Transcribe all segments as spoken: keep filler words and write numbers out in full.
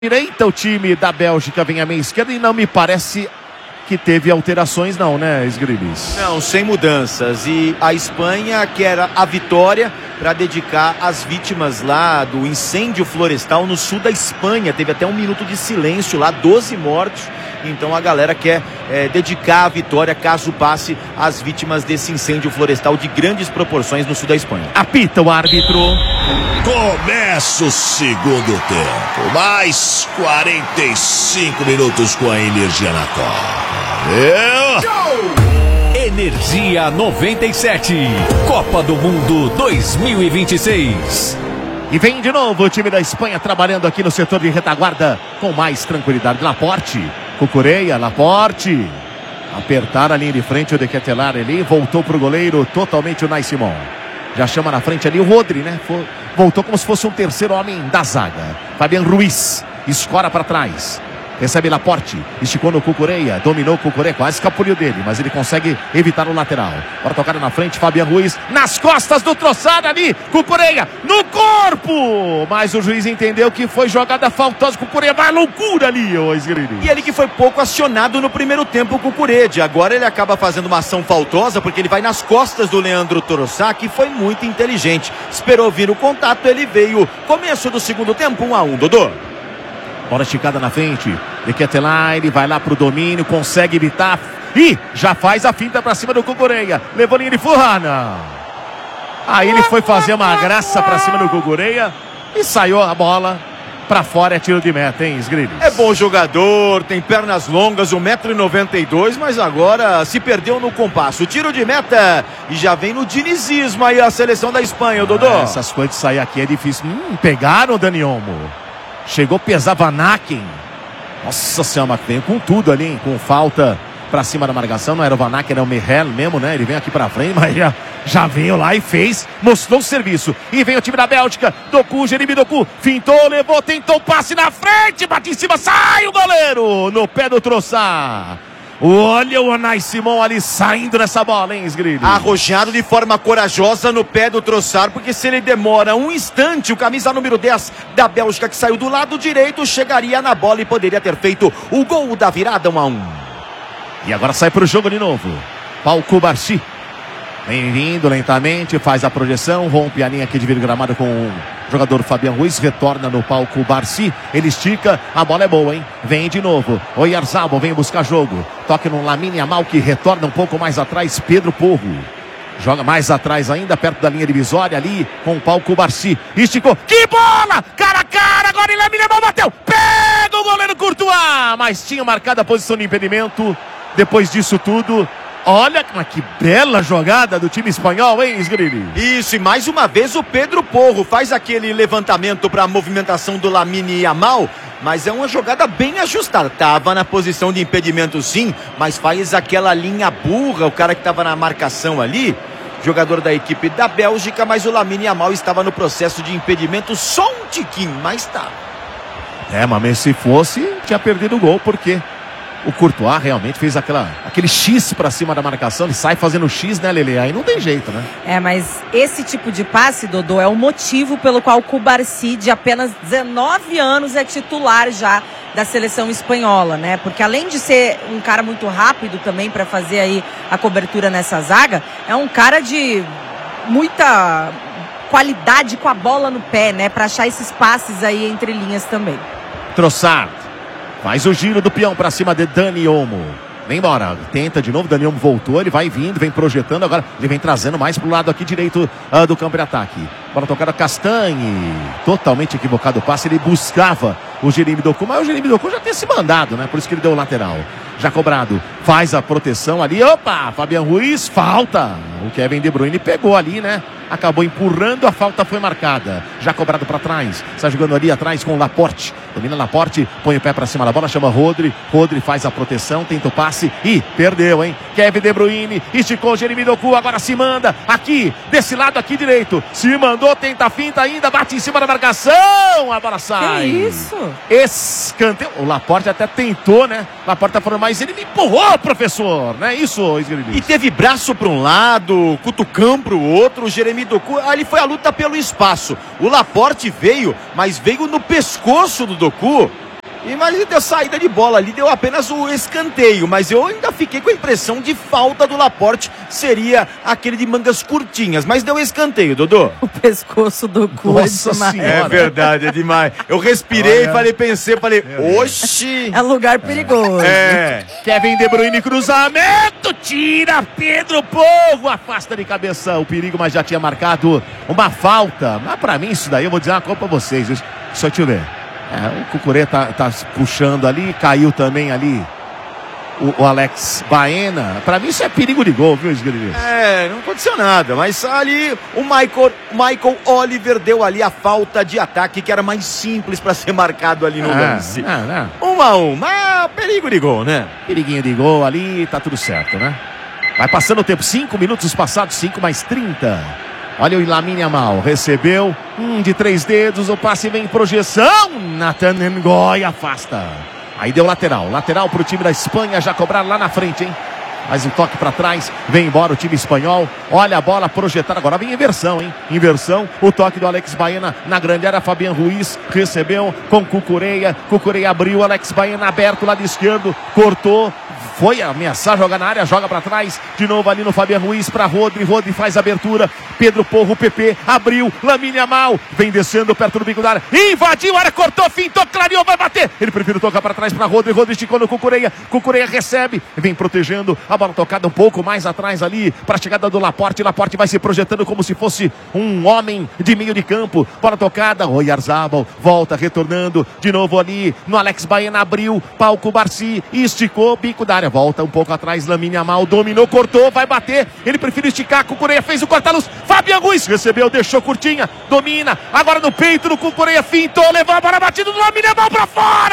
Direita, o time da Bélgica vem à meia esquerda e não me parece que teve alterações não, né, Sgrilis? Não, sem mudanças. E a Espanha quer a vitória para dedicar às vítimas lá do incêndio florestal no sul da Espanha. Teve até um minuto de silêncio lá, doze mortos. Então a galera quer é, dedicar a vitória caso passe às vítimas desse incêndio florestal de grandes proporções no sul da Espanha. Apita o árbitro. Começa o segundo tempo. Mais quarenta e cinco minutos com a energia na Copa. Eu... Energia noventa e sete. Copa do Mundo dois mil e vinte e seis. E vem de novo o time da Espanha trabalhando aqui no setor de retaguarda com mais tranquilidade. Laporte, Cucurella, Laporte. Apertar a linha de frente o De Ketelaere ali. Voltou pro goleiro totalmente o Unai Simon. Já chama na frente ali o Rodri, né? Voltou como se fosse um terceiro homem da zaga. Fabian Ruiz escora para trás. Recebe Laporte, esticou no Cucurella, dominou o Cucurella, quase escapuliu dele, mas ele consegue evitar o lateral. Para tocar na frente, Fabian Ruiz, nas costas do Trossard ali, Cucurella, no corpo! Mas o juiz entendeu que foi jogada faltosa, Cucurella vai à loucura ali, ô Sgrilis. E ele que foi pouco acionado no primeiro tempo, o Cucurella. Agora ele acaba fazendo uma ação faltosa, porque ele vai nas costas do Leandro Trossard, que foi muito inteligente. Esperou vir o contato, ele veio. Começo do segundo tempo, um a um, Dodô. Bola esticada na frente, De Ketelaere vai lá pro domínio, consegue evitar e já faz a finta pra cima do Cucurella, levou linha de Furrana. Aí ele foi fazer uma graça pra cima do Cucurella e saiu a bola pra fora, é tiro de meta, hein, Sgrilis? É bom jogador, tem pernas longas, um metro e noventa e dois, mas agora se perdeu no compasso. Tiro de meta e já vem no dinizismo aí a seleção da Espanha, Dodô. Ah, essas coisas de sair aqui é difícil. Hum, pegaram o Dani Olmo. Chegou, pesava Vanaken. Nossa senhora, veio com tudo ali, hein? Com falta pra cima da marcação. Não era o Vanaken, era o Merrell mesmo, né? Ele vem aqui pra frente, mas já, já veio lá e fez. Mostrou o serviço. E vem o time da Bélgica. Doku, Jeremy Doku. Fintou, levou, tentou o passe na frente. Bate em cima, sai o goleiro. No pé do Trossard. Olha o Unai Simon ali saindo nessa bola, hein, Sgrilis? Arrojado de forma corajosa no pé do Trossard, porque se ele demora um instante, o camisa número dez da Bélgica, que saiu do lado direito, chegaria na bola e poderia ter feito o gol da virada, um a um. E agora sai pro jogo de novo. Pau Cubarsí. Vem vindo lentamente, faz a projeção, rompe a linha aqui de vira gramado com o jogador Fabian Ruiz, retorna no palco Barsi, ele estica, a bola é boa, hein? Vem de novo, o Oyarzabal vem buscar jogo, toque no Lamine Yamal que retorna um pouco mais atrás, Pedro Porro. Joga mais atrás ainda, perto da linha divisória ali, com o palco Barsi, esticou, que bola! Cara a cara, agora ele Lamine Yamal bateu, pega o goleiro Courtois, mas tinha marcado a posição de impedimento, depois disso tudo... Olha que bela jogada do time espanhol, hein, Sgrilis? Isso, e mais uma vez o Pedro Porro faz aquele levantamento para a movimentação do Lamine Yamal, mas é uma jogada bem ajustada. Tava na posição de impedimento sim, mas faz aquela linha burra, o cara que estava na marcação ali, jogador da equipe da Bélgica, mas o Lamine Yamal estava no processo de impedimento só um tiquinho, mas tá. É, mas se fosse, tinha perdido o gol, porque... O Courtois realmente fez aquela, aquele X pra cima da marcação. Ele sai fazendo X, né, Lelê? Aí não tem jeito, né? É, mas esse tipo de passe, Dodô, é o motivo pelo qual o Cubarsí, de apenas dezenove anos, é titular já da seleção espanhola, né? Porque além de ser um cara muito rápido também para fazer aí a cobertura nessa zaga, é um cara de muita qualidade com a bola no pé, né? Para achar esses passes aí entre linhas também. Trossard. Faz o giro do peão para cima de Dani Olmo. Vem embora, tenta de novo, Dani Olmo voltou, ele vai vindo, vem projetando, agora ele vem trazendo mais pro lado aqui direito uh, do campo de ataque. Bola tocada Castanhe, totalmente equivocado o passe, ele buscava o Jeremy Doku, mas o Jeremy Doku já tinha se mandado, né? Por isso que ele deu o lateral. Já cobrado, faz a proteção ali, opa, Fabian Ruiz, falta. O Kevin De Bruyne pegou ali, né? Acabou empurrando, a falta foi marcada. Já cobrado para trás, está jogando ali atrás com o Laporte. Domina Laporte, põe o pé para cima da bola, chama Rodri. Rodri faz a proteção, tenta o passe e perdeu, hein? Kevin De Bruyne, esticou Jeremy Doku, agora se manda aqui, desse lado aqui direito. Se mandou, tenta a finta ainda, bate em cima da marcação, a bola sai. Que isso? Escanteio. O Laporte até tentou, né? Laporte tá falando, mas ele me empurrou, professor, né? Isso, Sgrilis. E teve braço para um lado, cutucão para o outro, o Jeremy Doku, ali foi a luta pelo espaço. O Laporte veio, mas veio no pescoço do Doku E mas deu saída de bola ali, deu apenas o escanteio, mas eu ainda fiquei com a impressão de falta do Laporte, seria aquele de mangas curtinhas, mas deu escanteio, Dodô. O pescoço do cu é demais. É verdade, é demais. Eu respirei, Olha. falei, pensei, falei, oxi. É lugar perigoso. É. Kevin De Bruyne, cruzamento, tira Pedro Porro, afasta de cabeça o perigo, mas já tinha marcado uma falta. Mas pra mim isso daí, eu vou dizer uma coisa pra vocês, viu? Só te ver. É, o Cucurella tá, tá puxando ali, caiu também ali o, o Alex Baena. Pra mim isso é perigo de gol, viu, Esguilherme? É, não aconteceu nada, mas ali o Michael, Michael Oliver deu ali a falta de ataque, que era mais simples pra ser marcado ali no é, lance. É, é. Um a um, mas perigo de gol, né? Periguinho de gol ali, tá tudo certo, né? Vai passando o tempo, cinco minutos passados, cinco mais trinta. Olha o Lamine Yamal, recebeu, hum, de três dedos, o passe vem em projeção, Nathan Ngoy afasta. Aí deu lateral, lateral pro time da Espanha, já cobrar lá na frente, hein? Mas o toque para trás, vem embora o time espanhol, olha a bola projetada, agora vem inversão, hein? Inversão, o toque do Alex Baena na grande área, Fabian Ruiz recebeu com Cucurella, Cucurella abriu, Alex Baena aberto, lado esquerdo, cortou, foi ameaçar, joga na área, joga para trás, de novo ali no Fabian Ruiz para Rodri, Rodri faz abertura, Pedro Porro, P P, abriu, Lamine Yamal, vem descendo perto do bico da área, invadiu a área, cortou, fintou, clareou, vai bater, ele prefere tocar para trás para Rodri, Rodri esticou no Cucurella, Cucurella recebe, vem protegendo, a bola tocada um pouco mais atrás ali, para a chegada do Laporte, Laporte vai se projetando como se fosse um homem de meio de campo, bola tocada, Oyarzabal, volta, retornando, de novo ali, no Alex Baena, abriu, Palco Barci, esticou, bico da área, volta um pouco atrás, Lamine Yamal dominou, cortou, vai bater, ele prefere esticar, Cucurella fez o corta-luz, Fabian Ruiz recebeu, deixou curtinha, domina, agora no peito do Cucurella, fintou, levou a bola batida do Lamine Yamal pra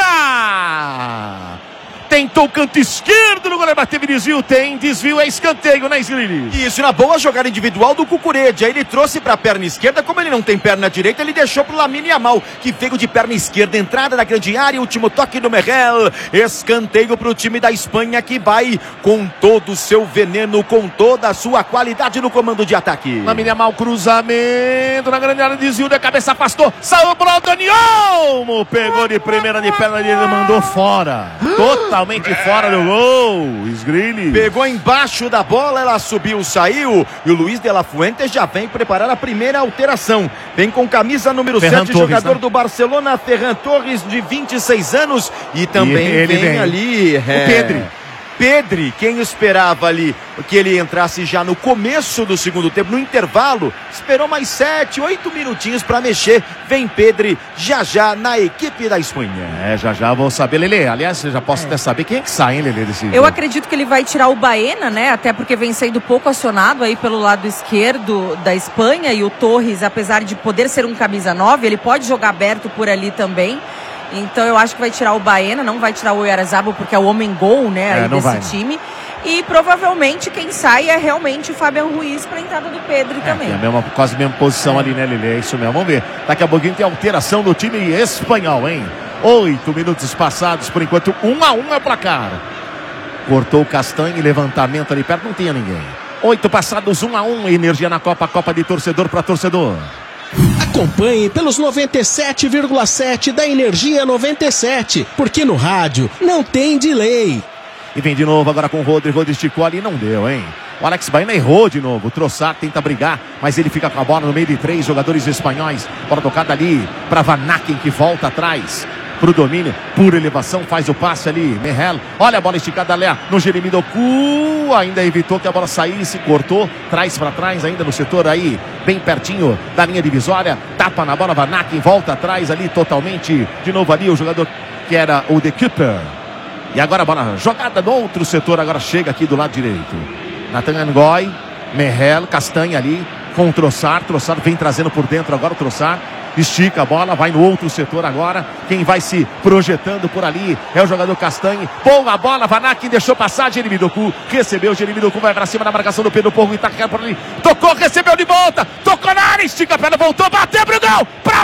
fora! Tentou o canto esquerdo no goleiro, teve desvio, tem desvio, é escanteio, né, Esguilherme? Isso, na boa jogada individual do Cucurella, aí ele trouxe pra perna esquerda, como ele não tem perna direita, ele deixou pro Lamine Yamal, que veio de perna esquerda, entrada da grande área, último toque do Merrell, escanteio pro time da Espanha, que vai com todo o seu veneno, com toda a sua qualidade no comando de ataque. Lamine Yamal, cruzamento na grande área, desvio da cabeça, afastou, saiu pro Dani Olmo, pegou de primeira de perna, ele mandou fora, total Totalmente fora do gol, Esgrilli. Pegou embaixo da bola, ela subiu, saiu. E o Luiz de la Fuente já vem preparar a primeira alteração. Vem com camisa número Ferran sete, Torres, jogador né? do Barcelona, Ferran Torres, de vinte e seis anos. E também e ele vem, vem ali... o é... Pedri. Pedri, quem esperava ali que ele entrasse já no começo do segundo tempo, no intervalo, esperou mais sete, oito minutinhos para mexer. Vem Pedri já já na equipe da Espanha. É, já já vou saber, Lelê. Aliás, eu já posso é. até saber quem é que sai, hein, Lelê, desse Eu jogo. acredito que ele vai tirar o Baena, né? Até porque vem sendo pouco acionado aí pelo lado esquerdo da Espanha. E o Torres, apesar de poder ser um camisa nove, ele pode jogar aberto por ali também. Então eu acho que vai tirar o Baena, não vai tirar o Oyarzabal, porque é o homem-gol, né, aí é, desse vai, time. E provavelmente quem sai é realmente o Fabian Ruiz para a entrada do Pedro é, também. É a mesma, quase a mesma posição é. ali, né, Lelê? É isso mesmo. Vamos ver. Daqui a pouquinho tem alteração do time espanhol, hein? Oito minutos passados, por enquanto, um a um é o placar. Cortou o Castanho, levantamento ali perto, não tinha ninguém. Oito passados, um a um, energia na Copa, Copa de torcedor para torcedor. Acompanhe pelos noventa e sete vírgula sete da Energia noventa e sete, porque no rádio não tem delay. E vem de novo agora com o Rodri, Rodri esticou ali, não deu, hein? O Alex Baena errou de novo, o Trossard tenta brigar, mas ele fica com a bola no meio de três jogadores espanhóis. Bola tocada ali para Van Aken, que volta atrás pro domínio, por elevação, faz o passe ali, Merrell, olha a bola esticada ali no Jeremy Doku, ainda evitou que a bola saísse, cortou, traz para trás ainda no setor aí, bem pertinho da linha divisória, tapa na bola, Van Aken volta atrás ali totalmente, de novo ali o jogador que era o The Keeper, e agora a bola jogada no outro setor, agora chega aqui do lado direito, Nathan Ngoy, Merrell, Castanha ali, com o Trossard, Trossard vem trazendo por dentro agora o Trossard, estica a bola, vai no outro setor agora. Quem vai se projetando por ali é o jogador Castanhe. Boa bola, Van Aken deixou passar, Jeremy Doku recebeu, Jeremy Doku vai pra cima da marcação do Pedro Porro e tá por ali. Tocou, recebeu de volta, tocou na área, estica a perna, voltou, bateu pro gol, pra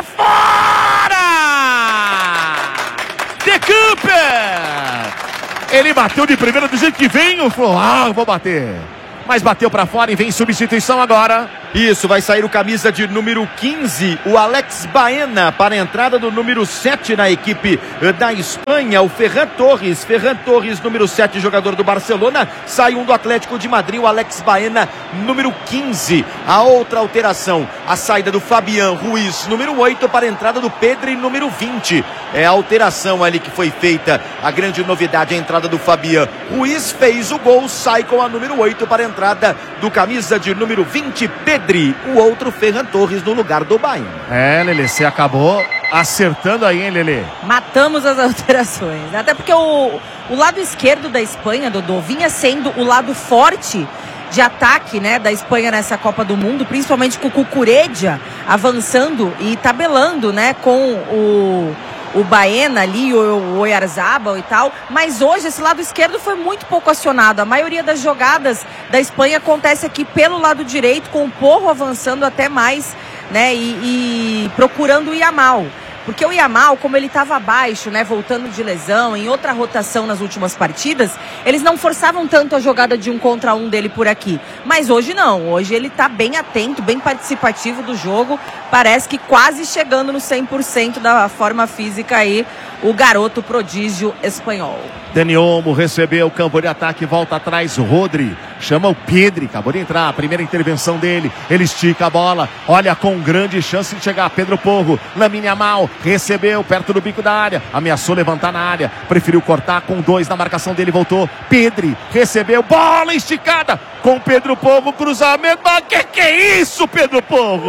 fora! The Cooper! Ele bateu de primeira do jeito que vem, falou, ah, vou bater. Mas bateu pra fora e vem substituição agora. Isso, vai sair o camisa de número quinze, o Alex Baena, para a entrada do número sete na equipe da Espanha, o Ferran Torres. Ferran Torres, número sete, jogador do Barcelona. Sai um do Atlético de Madrid, o Alex Baena, número quinze. A outra alteração, a saída do Fabián Ruiz, número oito, para a entrada do Pedri, número vinte. É a alteração ali que foi feita. A grande novidade é a entrada do Fabián Ruiz, fez o gol, sai com a número oito para a entrada do camisa de número vinte, Pedri. O outro, Ferran Torres, no lugar do Baena. É, Lelê, você acabou acertando aí, hein, Lelê? Matamos as alterações. Até porque o, o lado esquerdo da Espanha, Dodô, vinha sendo o lado forte de ataque, né, da Espanha nessa Copa do Mundo, principalmente com o Cucurella avançando e tabelando, né, com o, o Baena ali, o, o Oyarzabal e tal, mas hoje esse lado esquerdo foi muito pouco acionado. A maioria das jogadas da Espanha acontece aqui pelo lado direito, com o Porro avançando até mais, né, e, e procurando o Yamal. Porque o Yamal, como ele estava abaixo, né, voltando de lesão, em outra rotação nas últimas partidas, eles não forçavam tanto a jogada de um contra um dele por aqui. Mas hoje não, hoje ele está bem atento, bem participativo do jogo, parece que quase chegando no cem por cento da forma física aí, o garoto prodígio espanhol. Dani Olmo recebeu o campo de ataque, volta atrás, o Rodri, chama o Pedri, acabou de entrar, a primeira intervenção dele, ele estica a bola, olha com grande chance de chegar, Pedro Porro, Lamine Yamal, recebeu perto do bico da área, ameaçou levantar na área, preferiu cortar com dois na marcação dele, voltou, Pedri, recebeu, bola esticada, com Pedro Porro, cruzamento, mas que que é isso, Pedro Porro?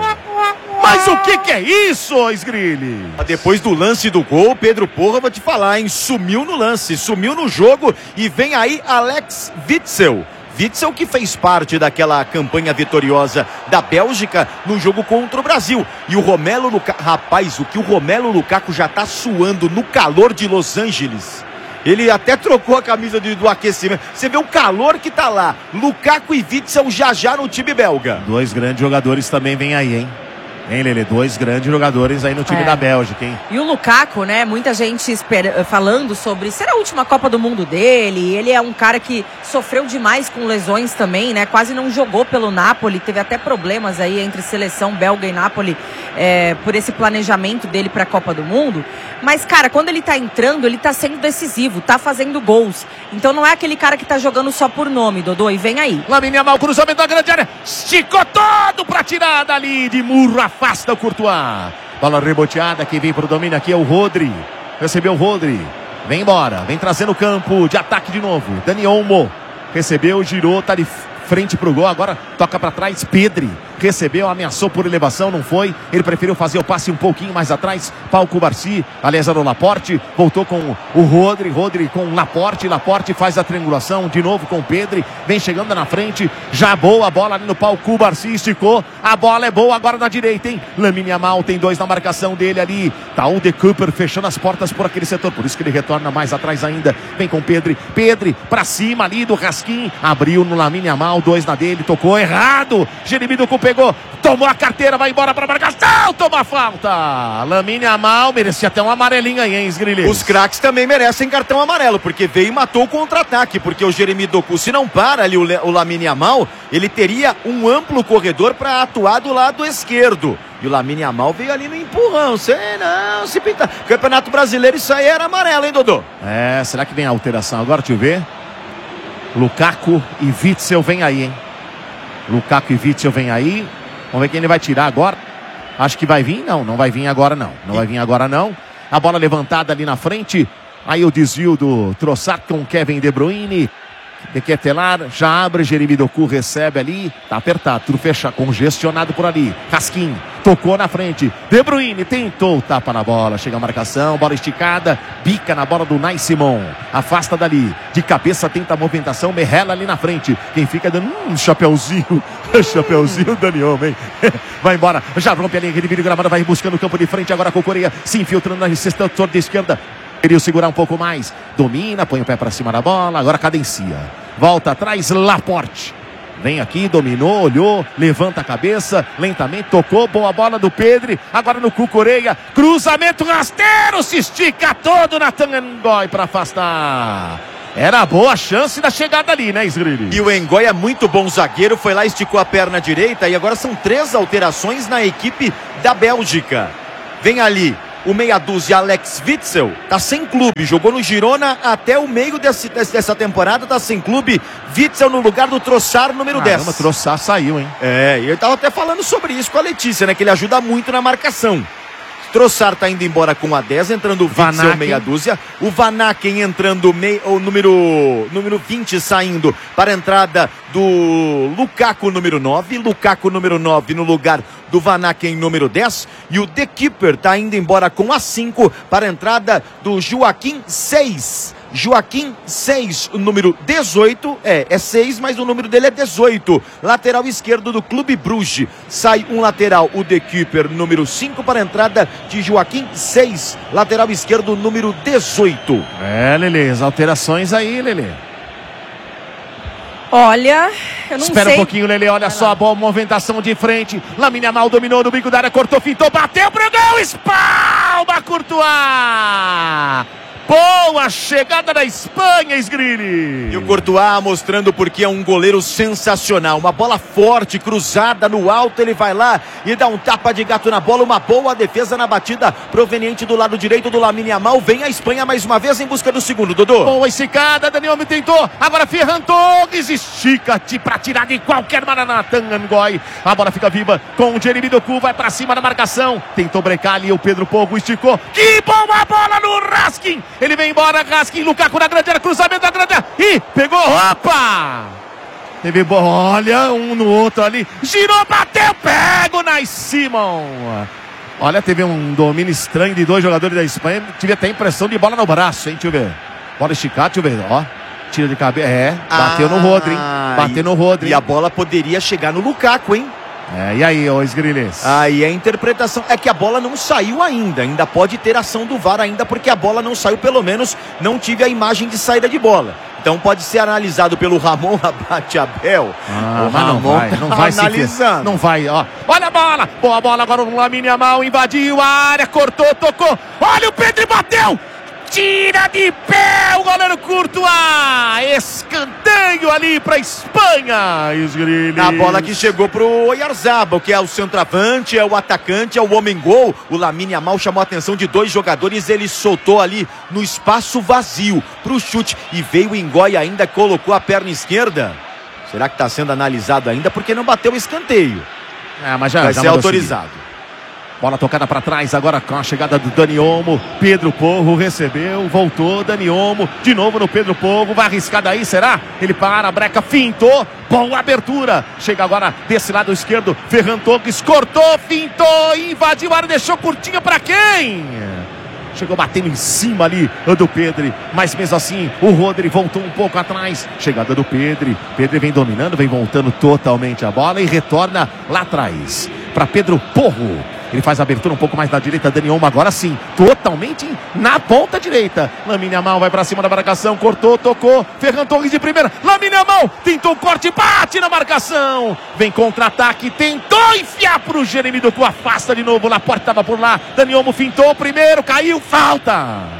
Mas o que que é isso, Esgrilli? Depois do lance do gol, Pedro Porro, vou te falar, hein? Sumiu no lance, sumiu no jogo e vem aí Alex Witsel. Witsel que fez parte daquela campanha vitoriosa da Bélgica no jogo contra o Brasil. E o Romelu Lukaku, rapaz, o que o Romelu Lukaku já tá suando no calor de Los Angeles. Ele até trocou a camisa de, do aquecimento. Você vê o calor que tá lá. Lukaku e Witsel já já no time belga. Dois grandes jogadores também vêm aí, hein? Hein, Lelê? Dois grandes jogadores aí no time é. da Bélgica, hein? E o Lukaku, né? Muita gente espera, falando sobre ser a última Copa do Mundo dele. Ele é um cara que sofreu demais com lesões também, né? Quase não jogou pelo Napoli. Teve até problemas aí entre seleção belga e Napoli é, por esse planejamento dele para a Copa do Mundo. Mas, cara, quando ele tá entrando, ele tá sendo decisivo, tá fazendo gols. Então não é aquele cara que tá jogando só por nome, Dodô. E vem aí. Lamine Yamal, cruzamento da grande área. Esticou todo pra tirar dali de murro. Afasta o Courtois. Bola reboteada, quem vem pro domínio aqui é o Rodri. Recebeu o Rodri. Vem embora, vem trazendo o campo de ataque de novo. Dani Olmo. Recebeu, girou, tá de frente pro gol. Agora toca pra trás, Pedri. Recebeu, ameaçou por elevação, não foi. Ele preferiu fazer o passe um pouquinho mais atrás. Pau Cubarsí, aliás, era o Laporte. Voltou com o Rodri, Rodri com o Laporte. Laporte faz a triangulação de novo com o Pedri. Vem chegando na frente. Já boa a bola ali no Pau Cubarsí, esticou. A bola é boa agora na direita, hein? Lamine Yamal tem dois na marcação dele ali. Tá o De Cooper fechando as portas por aquele setor. Por isso que ele retorna mais atrás ainda. Vem com o Pedri. Pedri pra cima ali do Raskin. Abriu no Lamine Yamal, dois na dele. Tocou errado. Jeremy Doku pegou, tomou a carteira, vai embora para a marcação, toma a falta. Lamine Yamal merecia até um amarelinho aí, hein, Esgrilli? Os craques também merecem cartão amarelo, porque veio e matou o contra-ataque, porque o Jeremy Doku, se não para ali o, o Lamine Yamal, ele teria um amplo corredor para atuar do lado esquerdo. E o Lamine Yamal veio ali no empurrão, sei não, se pintar. Campeonato Brasileiro, isso aí era amarelo, hein, Dodô? É, será que vem a alteração agora, deixa eu ver. Lukaku e Witsel vem aí, hein? Lukaku e Witsel vem aí. Vamos ver quem ele vai tirar agora. Acho que vai vir. Não, não vai vir agora não. Não vai vir agora não. A bola levantada ali na frente. Aí o desvio do Trossard com Kevin De Bruyne. De Ketelaar, já abre, Jeremy Doku recebe ali, tá apertado, tudo fecha, congestionado por ali. Raskin tocou na frente, De Bruyne tentou, tapa na bola, chega a marcação, bola esticada, bica na bola do Nai Simon, afasta dali, de cabeça tenta a movimentação, Merrela ali na frente, quem fica dando um chapeuzinho, chapeuzinho Dani Olmo, hein? Vai embora, já rompe a linha, ele vira o gramado, vai buscando o campo de frente, agora com o Coreia, se infiltrando na cesta de esquerda. Queria segurar um pouco mais. Domina, põe o pé para cima da bola. Agora cadencia. Volta atrás, Laporte. Vem aqui, dominou, olhou, levanta a cabeça, lentamente, tocou, boa bola do Pedri. Agora no Cucurella, cruzamento rasteiro, se estica todo Nathan Ngoy para afastar. Era boa a chance da chegada ali, né, Sgrilli? E o N'Goi é muito bom zagueiro, foi lá, esticou a perna direita e agora são três alterações na equipe da Bélgica. Vem ali o meia dúzia Alex Witsel, tá sem clube, jogou no Girona até o meio desse, dessa temporada, tá sem clube. Witsel no lugar do Trossard, número dez. Caramba, Trossard saiu, hein? É, e eu tava até falando sobre isso com a Letícia, né, que ele ajuda muito na marcação. Trossard tá indo embora com a dez, entrando o Witsel meia dúzia. O Van Aken entrando mei, o número, número vinte saindo para a entrada do Lukaku número nove. Lukaku número nove no lugar do Van Aken número dez. E o De Keeper tá indo embora com a cinco para a entrada do Joaquim seis. Joaquim seis, o número dezoito, é, é seis, mas o número dele é dezoito. Lateral esquerdo do Clube Bruges. Sai um lateral, o De Keeper, número cinco, para a entrada de Joaquim seis. Lateral esquerdo, número dezoito. É, Lelê, as alterações aí, Lelê. Olha, eu não Espera sei. um pouquinho, Lelê, olha só a boa movimentação de frente. Lamine Yamal dominou no bico da área, cortou, fintou, bateu pro gol, espalma, Courtois! Boa chegada da Espanha, Sgrilli. E o Courtois mostrando porque é um goleiro sensacional. Uma bola forte, cruzada no alto, ele vai lá e dá um tapa de gato na bola. Uma boa defesa na batida proveniente do lado direito do Lamine Yamal. Vem a Espanha mais uma vez em busca do segundo, Dodô. Boa esticada, Dani Olmo tentou. Agora Ferran Torres estica-te pra tirar de qualquer maneira Nathan N'Goi. A bola fica viva com o Jeremy Doku, vai pra cima da marcação. Tentou brecar ali o Pedro Porro, esticou. Que boa bola no Raskin. Ele vem embora, Raskin, Lukaku na grande área, cruzamento da grande área. Ih, pegou, opa! Teve bola, olha, um no outro ali. Girou, bateu, pega o Nai Simon. Olha, teve um domínio estranho de dois jogadores da Espanha. Tive até a impressão de bola no braço, hein, deixa eu ver. Bola esticada, deixa eu ver, ó. Tira de cabeça, é, bateu ah, no Rodri, hein? Bateu no Rodri. E a bola poderia chegar no Lukaku, hein? É, e aí, ô Sgrilles? Aí a interpretação é que a bola não saiu ainda, ainda pode ter ação do V A R ainda, porque a bola não saiu, pelo menos não tive a imagem de saída de bola. Então pode ser analisado pelo Ramon Abate Abel. Ah, o mas não vai, não vai analisando. Não vai, ó. Olha a bola, boa bola agora o Lamine Yamal, invadiu a área, cortou, tocou. Olha o Pedro, bateu! Tira de pé o goleiro Courtois. Escanteio ali para Espanha, Sgrilles. A bola que chegou pro Oyarzabal, que é o centroavante, é o atacante, é o homem-gol. O Lamine Yamal chamou a atenção de dois jogadores, ele soltou ali no espaço vazio pro chute e veio o N'Goi ainda, colocou a perna esquerda. Será que está sendo analisado ainda? Porque não bateu o escanteio. É, mas já, vai já ser autorizado. Seguir. Bola tocada para trás agora com a chegada do Dani Olmo. Pedro Porro recebeu, voltou. Dani Olmo de novo no Pedro Porro. Vai arriscar daí, será? Ele para, breca, fintou. Boa abertura. Chega agora desse lado esquerdo. Ferran Torres cortou, fintou, invadiu a área, deixou curtinha para quem? Chegou batendo em cima ali do Pedro, mas mesmo assim o Rodri voltou um pouco atrás. Chegada do Pedro. Pedro vem dominando, vem voltando totalmente a bola e retorna lá atrás para Pedro Porro. Ele faz a abertura um pouco mais da direita, Dani Olmo agora sim, totalmente na ponta direita. Lamine Yamal vai pra cima da marcação, cortou, tocou, Ferran Torres de primeira, Lamine Yamal tentou o corte, bate na marcação, vem contra-ataque, tentou enfiar pro Jeremy Doku, afasta de novo, Laporte estava por lá, Dani Olmo fintou primeiro, caiu, falta.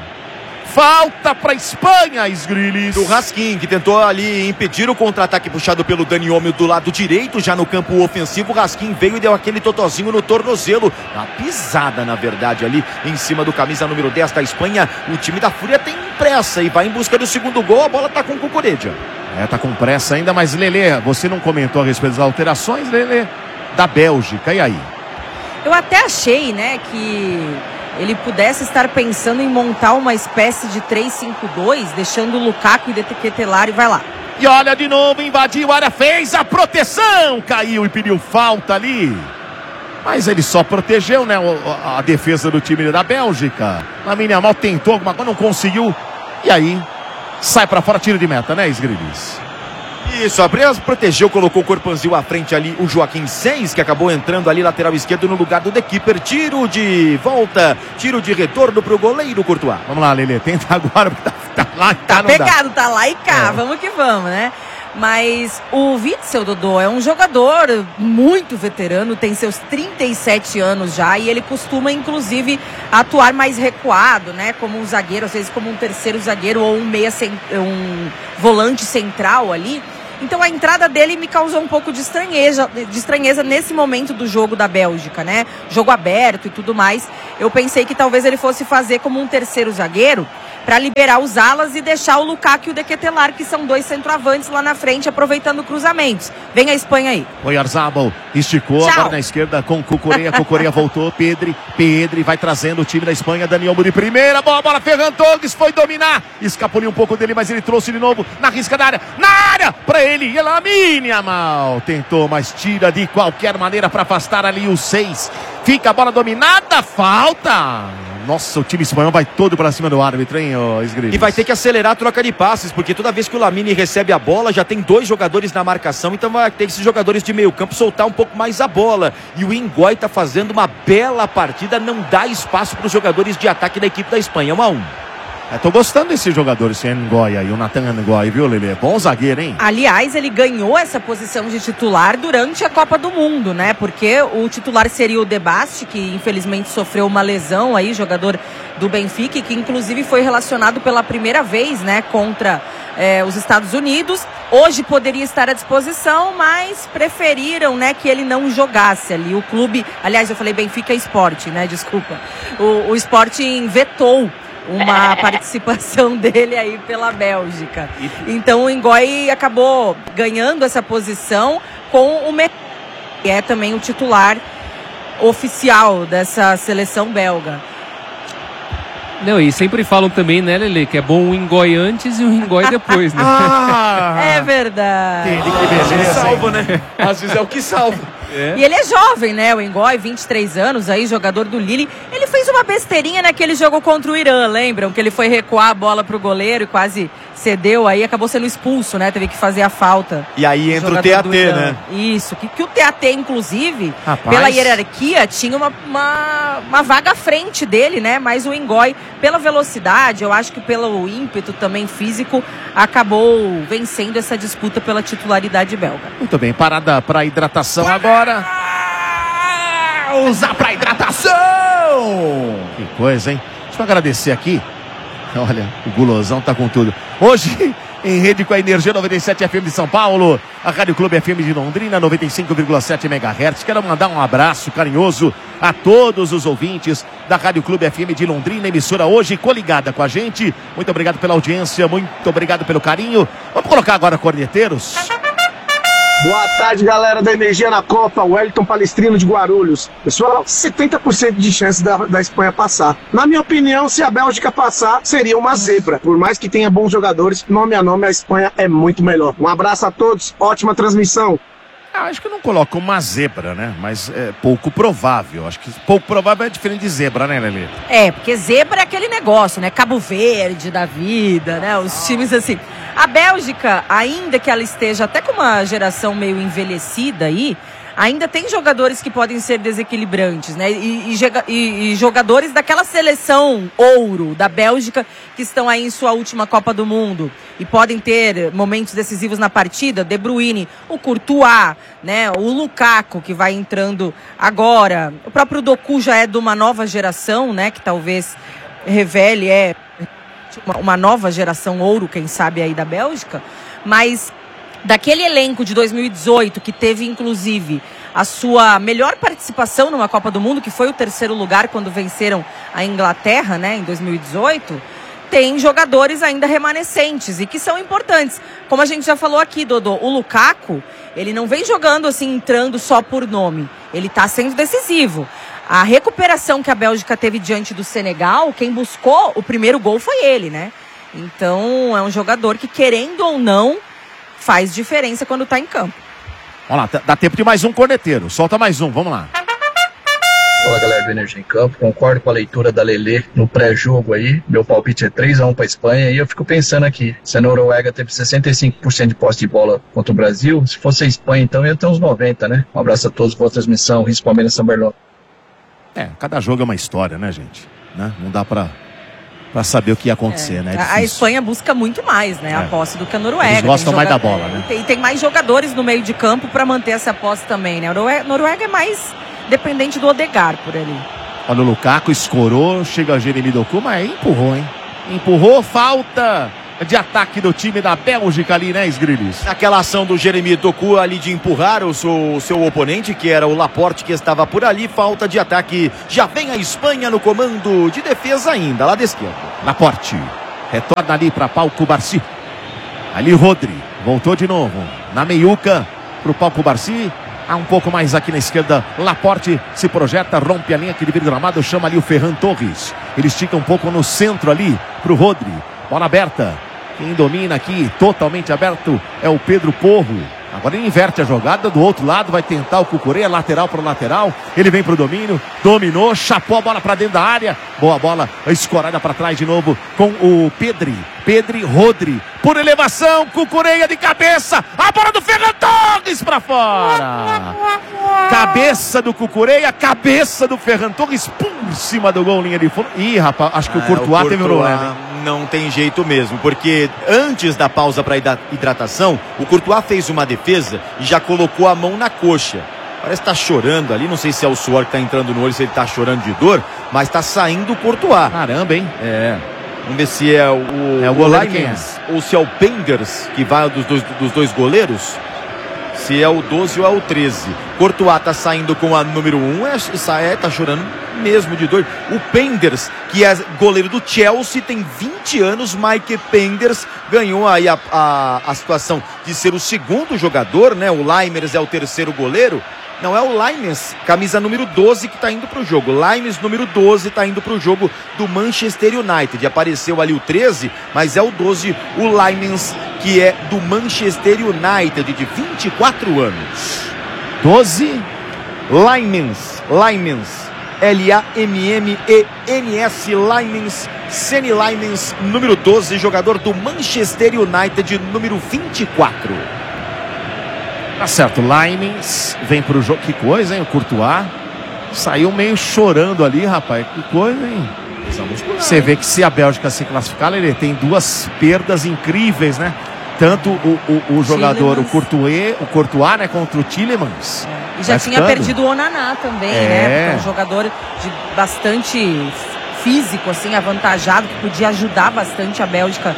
Falta para Espanha, Sgrilles. Do Raskin, que tentou ali impedir o contra-ataque puxado pelo Dani Olmo do lado direito, já no campo ofensivo. O Raskin veio e deu aquele totozinho no tornozelo. Uma pisada, na verdade, ali em cima do camisa número dez da Espanha. O time da Fúria tem pressa e vai em busca do segundo gol. A bola tá com Cucurella. É, tá com pressa ainda, mas Lelê, você não comentou a respeito das alterações, Lelê, da Bélgica, e aí? Eu até achei, né, que ele pudesse estar pensando em montar uma espécie de três cinco dois, deixando o Lukaku e Dequetelar e vai lá. E olha de novo, invadiu a área, fez a proteção, caiu e pediu falta ali. Mas ele só protegeu, né, a, a defesa do time da Bélgica. Lamine Yamal tentou alguma coisa, não conseguiu. E aí, sai pra fora, tiro de meta, né, Sgrilles? Isso, a Breza protegeu, colocou o corpanzil à frente ali, o Joaquim seis, que acabou entrando ali lateral esquerdo no lugar do De Keeper. Tiro de volta, tiro de retorno pro goleiro Courtois. Vamos lá, Lelê, tenta agora, porque tá, tá lá e cá, Tá não pegado, dá. tá lá e cá, é. Vamos que vamos, né? Mas o Witsel, Dodô, é um jogador muito veterano, tem seus trinta e sete anos já, e ele costuma, inclusive, atuar mais recuado, né? Como um zagueiro, às vezes como um terceiro zagueiro ou um meia, um volante central ali. Então a entrada dele me causou um pouco de estranheza, de estranheza nesse momento do jogo da Bélgica, né? Jogo aberto e tudo mais. Eu pensei que talvez ele fosse fazer como um terceiro zagueiro para liberar os alas e deixar o Lukaku e o De Ketelaere, que são dois centroavantes lá na frente, aproveitando cruzamentos. Vem a Espanha aí. Oyarzabal esticou, Tchau. Agora na esquerda com Cucurella. Cucurella voltou, Pedri, Pedri vai trazendo o time da Espanha. Dani Olmo de primeira, boa bola, Ferran Torres foi dominar, escapuliu um pouco dele, mas ele trouxe de novo na risca da área, na área, pra ele, Lamine Yamal tentou, mas tira de qualquer maneira para afastar ali os seis. Fica a bola dominada, falta. Nossa, o time espanhol vai todo pra cima do árbitro, hein, ô Esgrimes? E vai ter que acelerar a troca de passes, porque toda vez que o Lamine recebe a bola, já tem dois jogadores na marcação, então vai ter esses jogadores de meio campo soltar um pouco mais a bola. E o Ngoy tá fazendo uma bela partida, não dá espaço para os jogadores de ataque da equipe da Espanha, um a um. Eu tô gostando desse jogador, esse Ngoy aí, o Nathan Ngoy, viu, Lelê? Bom zagueiro, hein? Aliás, ele ganhou essa posição de titular durante a Copa do Mundo, né? Porque o titular seria o De Bast, que infelizmente sofreu uma lesão aí, jogador do Benfica, que inclusive foi relacionado pela primeira vez, né, contra é, os Estados Unidos. Hoje poderia estar à disposição, mas preferiram, né, que ele não jogasse ali. O clube, aliás, eu falei Benfica Sporting, né? Desculpa. O, o Sporting vetou uma participação dele aí pela Bélgica. Então o Ngoy acabou ganhando essa posição com o Me... que é também o titular oficial dessa seleção belga. Não, e sempre falam também, né, Lelê, que é bom o Ngoy antes e o Ngoy depois, né? Ah, É verdade. que beleza, É salva, hein? né? Às vezes é o que salva. É. E ele é jovem, né? O Ngoy, vinte e três anos, aí, jogador do Lille. Ele fez uma besteirinha naquele jogo contra o Irã, lembram? Que ele foi recuar a bola pro goleiro e quase cedeu, aí acabou sendo expulso, né? Teve que fazer a falta. E aí entra o jogador T A do T, Irã. né? Isso, que, que o T A T, inclusive, Rapaz. pela hierarquia, tinha uma, uma, uma vaga à frente dele, né? Mas o Ngoy, pela velocidade, eu acho que pelo ímpeto também físico, acabou vencendo essa disputa pela titularidade belga. Muito bem, parada para hidratação agora. Usar para hidratação! Que coisa, hein? Deixa eu agradecer aqui. Olha, o gulosão tá com tudo. Hoje, em rede com a Energia noventa e sete F M de São Paulo, a Rádio Clube F M de Londrina, noventa e cinco vírgula sete megahertz. Quero mandar um abraço carinhoso a todos os ouvintes da Rádio Clube F M de Londrina, emissora hoje coligada com a gente. Muito obrigado pela audiência, muito obrigado pelo carinho. Vamos colocar agora corneteiros. Boa tarde, galera da Energia na Copa, Wellington Palestrino de Guarulhos. Pessoal, setenta por cento de chance da, da Espanha passar. Na minha opinião, se a Bélgica passar, seria uma zebra. Por mais que tenha bons jogadores, nome a nome, a Espanha é muito melhor. Um abraço a todos, ótima transmissão. Ah, acho que eu não coloco uma zebra, né? Mas é pouco provável. Acho que pouco provável é diferente de zebra, né, Lelê? É, porque zebra é aquele negócio, né? Cabo Verde da vida, né? Os times assim. A Bélgica, ainda que ela esteja até com uma geração meio envelhecida aí, ainda tem jogadores que podem ser desequilibrantes, né? E, e, e, e jogadores daquela seleção ouro da Bélgica que estão aí em sua última Copa do Mundo e podem ter momentos decisivos na partida. De Bruyne, o Courtois, né? O Lukaku, que vai entrando agora. O próprio Doku já é de uma nova geração, né? Que talvez revele é uma, uma nova geração ouro, quem sabe, aí da Bélgica. Mas daquele elenco de dois mil e dezoito, que teve, inclusive, a sua melhor participação numa Copa do Mundo, que foi o terceiro lugar quando venceram a Inglaterra, né, em dois mil e dezoito, tem jogadores ainda remanescentes e que são importantes. Como a gente já falou aqui, Dodô, o Lukaku, ele não vem jogando assim, entrando só por nome. Ele está sendo decisivo. A recuperação que a Bélgica teve diante do Senegal, quem buscou o primeiro gol foi ele, né? Então, é um jogador que, querendo ou não, faz diferença quando tá em campo. Vamos lá, dá tempo de mais um corneteiro. Solta mais um, vamos lá. Fala, galera do Energia em Campo, concordo com a leitura da Lelê no pré-jogo aí, meu palpite é três a um para a Espanha, e eu fico pensando aqui, se a Noruega teve sessenta e cinco por cento de posse de bola contra o Brasil, se fosse a Espanha então ia ter uns noventa, né? Um abraço a todos, boa transmissão, Risco Palmeiras São Berlão. É, cada jogo é uma história, né, gente? Né? Não dá pra para saber o que ia acontecer, é. né? É a Espanha busca muito mais, né? É. A posse do que a Noruega. Eles gostam tem mais joga... da bola, né? E tem, tem mais jogadores no meio de campo para manter essa posse também, né? A Noruega, Noruega é mais dependente do Odegaard por ali. Olha o Lukaku, escorou, chega Jeremy Doku, mas aí empurrou, hein? Empurrou, falta de ataque do time da Bélgica ali, né, Sgrilis? Aquela ação do Jeremy Doku ali de empurrar o seu, seu oponente, que era o Laporte, que estava por ali, falta de ataque. Já vem a Espanha no comando de defesa ainda, lá da esquerda. Laporte, retorna ali para Pau Cubarsí. Ali Rodri, voltou de novo, na meiuca pro Pau Cubarsí. Ah, um pouco mais aqui na esquerda, Laporte se projeta, rompe a linha que divide o gramado, chama ali o Ferran Torres. Ele estica um pouco no centro ali pro Rodri. Bola aberta. Quem domina aqui, totalmente aberto, é o Pedro Porro. Agora ele inverte a jogada do outro lado, vai tentar o Cucurella, lateral para o lateral. Ele vem para o domínio, dominou, chapou a bola para dentro da área. Boa bola, escorada para trás de novo com o Pedri. Pedri, Rodri, por elevação, Cucurella de cabeça. A bola do Ferran Torres para fora. Cabeça do Cucurella, cabeça do Ferran Torres por cima do gol, linha de fundo. Ih, rapaz, acho que ah, o Courtois, o Courtois teve problema, hein? Não tem jeito mesmo, porque antes da pausa para hidratação, o Courtois fez uma defesa e já colocou a mão na coxa. Parece que tá chorando ali, não sei se é o suor que tá entrando no olho, se ele tá chorando de dor, mas tá saindo o Courtois. Caramba, hein? É. Vamos ver se é o, é o goleiro quem é? Ou se é o Penders, que vai dos dois, dos dois goleiros. Se é o doze ou é o treze. Courtois tá saindo com a número um, é, é, tá chorando mesmo de dor. O Penders, que é goleiro do Chelsea, tem vinte anos. Mike Penders ganhou aí a, a, a situação de ser o segundo jogador, né? O Leimers é o terceiro goleiro. Não, é o Leimers, camisa número doze, que está indo para o jogo. Leimers, número doze, está indo para o jogo do Manchester United. Apareceu ali o treze, mas é o doze, o Leimers, que é do Manchester United, de vinte e quatro anos. doze? Leimers, Leimers, L A M M E N S, Leimers, Seny Leimers, número doze, jogador do Manchester United, número vinte e quatro. Tá certo, Leimers vem pro jogo. Que coisa, hein? O Courtois saiu meio chorando ali, rapaz. Que coisa, hein? Você vê que se a Bélgica se classificar, ele tem duas perdas incríveis, né? Tanto o, o, o jogador, o Courtois, o Courtois, né, contra o Tielemans. É. E já tinha ficando. perdido o Onaná também, é. né? Porque é um jogador de bastante físico, assim, avantajado, que podia ajudar bastante a Bélgica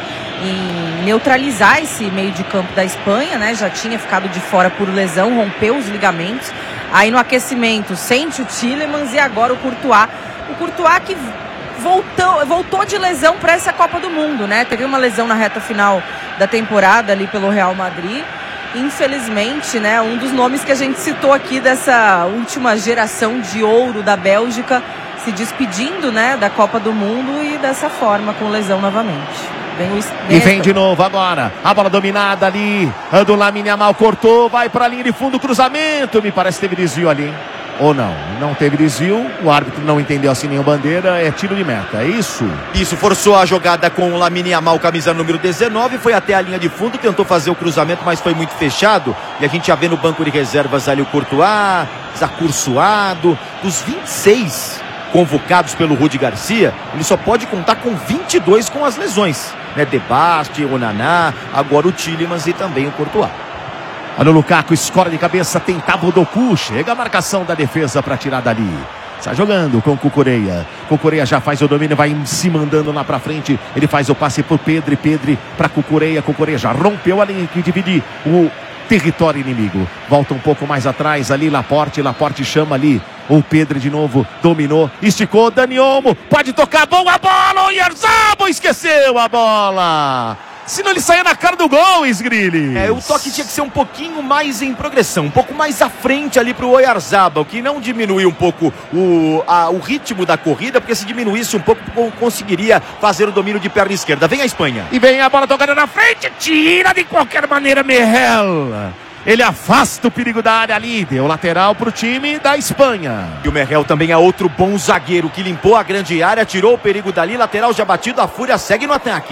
em neutralizar esse meio de campo da Espanha, né? Já tinha ficado de fora por lesão, rompeu os ligamentos. Aí no aquecimento sente o Tielemans e agora o Courtois. O Courtois que voltou, voltou de lesão para essa Copa do Mundo, né? Teve uma lesão na reta final da temporada ali pelo Real Madrid. Infelizmente, né? Um dos nomes que a gente citou aqui dessa última geração de ouro da Bélgica se despedindo, né? Da Copa do Mundo e dessa forma, com lesão novamente. Vem o... E vem de novo agora, a bola dominada ali, do Lamine Yamal, cortou, vai para a linha de fundo, cruzamento, me parece que teve desvio ali, hein? Ou não, não teve desvio, o árbitro não entendeu assim nenhuma bandeira, é tiro de meta, é isso? Isso, forçou a jogada com o Lamine Yamal, camisa número dezenove, foi até a linha de fundo, tentou fazer o cruzamento, mas foi muito fechado, e a gente já vê no banco de reservas ali o Courtois, acursoado, dos vinte e seis convocados pelo Rudi Garcia, ele só pode contar com vinte e dois com as lesões, né? De Bast, Onaná, agora o Tielemans e também o Courtois. Olha o Lukaku, escora de cabeça, tentava o Doku, chega a marcação da defesa para tirar dali. Está jogando com o Cucurella. Cucurella já faz o domínio, vai se mandando lá para frente. Ele faz o passe pro Pedri, Pedri para Cucurella. Cucurella já rompeu a linha que divide o território inimigo. Volta um pouco mais atrás ali, Laporte, Laporte chama ali o Pedri de novo, dominou, esticou, Dani Olmo, pode tocar, boa bola, o Oyarzabal esqueceu a bola. Senão ele saia na cara do gol, Sgrilis. É, o toque tinha que ser um pouquinho mais em progressão, um pouco mais à frente ali pro Oyarzabal, que não diminuiu um pouco o, a, o ritmo da corrida, porque se diminuísse um pouco, conseguiria fazer o domínio de perna esquerda. Vem a Espanha. E vem a bola tocada na frente, tira de qualquer maneira Merrell. Ele afasta o perigo da área ali, deu lateral para o time da Espanha. E o Merrell também é outro bom zagueiro que limpou a grande área, tirou o perigo dali, lateral já batido, a Fúria segue no ataque.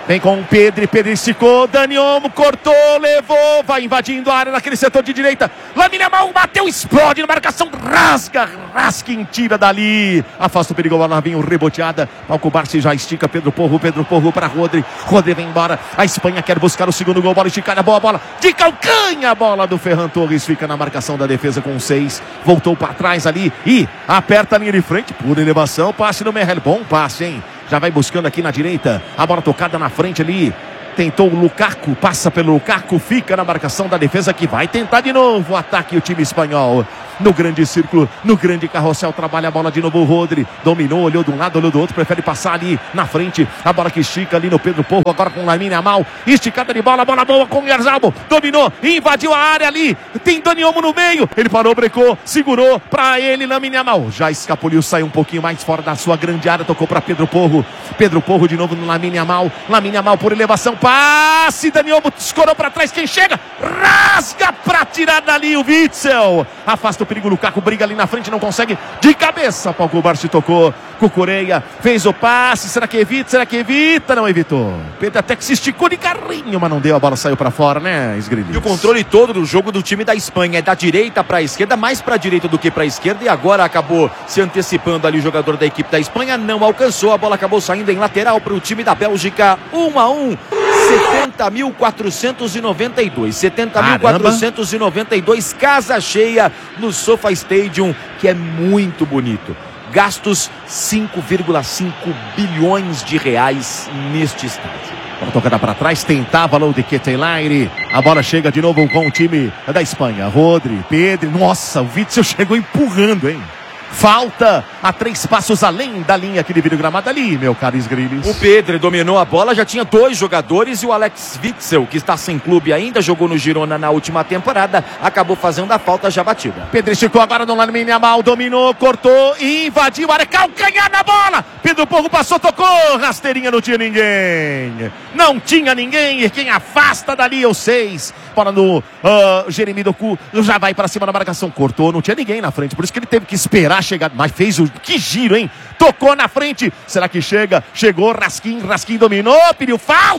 Vem com o Pedro, Pedro esticou, Dani Olmo cortou, levou, vai invadindo a área naquele setor de direita. Lamine Yamal bateu, explode na marcação, rasga, Raskin tira dali, afasta o perigo, a bola vem reboteada. Paulo Barsi já estica, Pedro Porro, Pedro Porro para Rodri, Rodri vem embora. A Espanha quer buscar o segundo gol, bola esticada, boa bola de calcanha, a bola do Ferran Torres fica na marcação da defesa com seis, voltou para trás ali e aperta a linha de frente, por elevação, passe no Merrell, bom passe, hein? Já vai buscando aqui na direita, a bola tocada na frente ali, tentou o Lukaku, passa pelo Lukaku, fica na marcação da defesa que vai tentar de novo o ataque o time espanhol. No grande círculo, no grande carrossel, trabalha a bola de novo o Rodri, dominou, olhou de um lado, olhou do outro, prefere passar ali na frente, a bola que estica ali no Pedro Porro, agora com o Lamine Yamal, esticada de bola, bola boa com o Oyarzabal, dominou, invadiu a área ali, tem Dani Olmo no meio, ele parou, brecou, segurou pra ele, Lamine Yamal, já escapuliu, saiu um pouquinho mais fora da sua grande área, tocou pra Pedro Porro, Pedro Porro de novo no Lamine Yamal, Lamine Yamal por elevação, passe, Dani Olmo escorou pra trás, quem chega, rasga pra tirar dali o Witzel, afasta o perigo, Lukaku briga ali na frente, não consegue, de cabeça, Paulo Barsi tocou, Cucureia fez o passe, será que evita, será que evita, não evitou, Pedro até que se esticou de carrinho, mas não deu, a bola saiu pra fora, né, Esgrilhos? E o controle todo do jogo do time da Espanha é da direita pra esquerda, mais pra direita do que pra esquerda, e agora acabou se antecipando ali o jogador da equipe da Espanha, não alcançou, a bola acabou saindo em lateral pro time da Bélgica, um a um, setenta mil quatrocentos e noventa e dois, setenta mil quatrocentos e noventa e dois, casa cheia no Sofa Stadium, que é muito bonito. Gastos cinco vírgula cinco bilhões de reais neste estádio. Bola tocada para trás, tentava low de Ketelaire. A bola chega de novo com o time da Espanha. Rodri, Pedro, nossa, o Witzel chegou empurrando, hein? Falta a três passos além da linha aqui de vídeo gramado ali, meu caro Esgrilhos. O Pedro dominou a bola, já tinha dois jogadores e o Alex Witzel, que está sem clube ainda, jogou no Girona na última temporada, acabou fazendo a falta já batida. Pedro esticou agora no Lamine Yamal, dominou, cortou, invadiu a área, calcanhar na bola. Pedro Porro passou, tocou, rasteirinha, não tinha ninguém. Não tinha ninguém, e quem afasta dali é o seis. Bola no uh, Jeremy Doku, já vai para cima da marcação, cortou, não tinha ninguém na frente, por isso que ele teve que esperar chegar, mas fez o, que giro, hein? Tocou na frente, será que chega? Chegou, Raskin, Raskin dominou, pediu